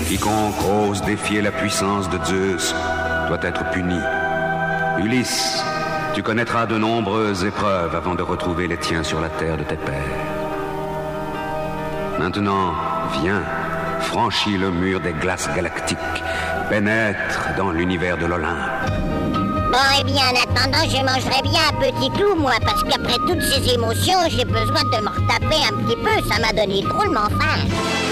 Quiconque ose défier la puissance de Zeus doit être puni. Ulysse, tu connaîtras de nombreuses épreuves avant de retrouver les tiens sur la terre de tes pères. Maintenant, viens, franchis le mur des glaces galactiques, pénètre dans l'univers de l'Olympe. Bon, eh bien, en attendant, je mangerai bien un petit clou, moi, parce qu'après toutes ces émotions, j'ai besoin de me retaper un petit peu, ça m'a donné drôlement faim.